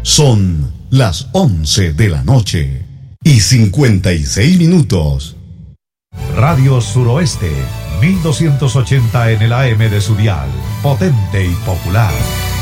Son las 11 de la noche y 56 minutos. Radio Suroeste, 1280 en el AM de su dial, potente y popular.